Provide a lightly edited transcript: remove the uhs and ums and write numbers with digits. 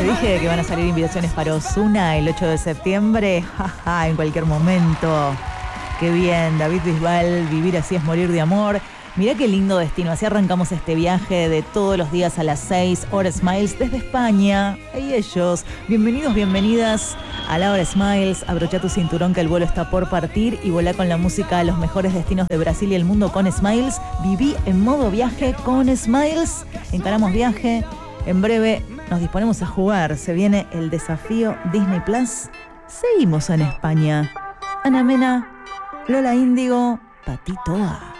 Te dije que van a salir invitaciones para Ozuna el 8 de septiembre. Jaja, en cualquier momento. Qué bien, David Bisbal, Vivir así es morir de amor. Mirá qué lindo destino. Así arrancamos este viaje de todos los días a las 6, Hora Smiles desde España. Y ellos, bienvenidos, bienvenidas a la Hora Smiles. Abrocha tu cinturón que el vuelo está por partir y volá con la música a los mejores destinos de Brasil y el mundo con Smiles. Viví en modo viaje con Smiles. Encaramos viaje. En breve nos disponemos a jugar. Se viene el desafío Disney Plus. Seguimos en España. Ana Mena, Lola Índigo, Patito A.